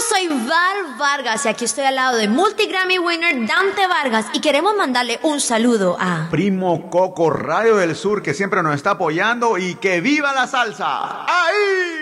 soy Val Vargas y aquí estoy al lado de multi-Grammy winner Dante Vargas y queremos mandarle un saludo a Primo Coco, Radio del Sur, que siempre nos está apoyando y que viva la salsa. ¡Ahí!